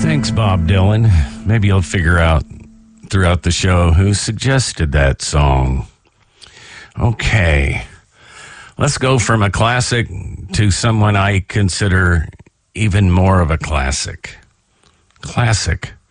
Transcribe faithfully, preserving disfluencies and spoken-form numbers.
Thanks, Bob Dylan. Maybe you'll figure out throughout the show who suggested that song. Okay. Let's go from a classic to someone I consider even more of a classic. Classic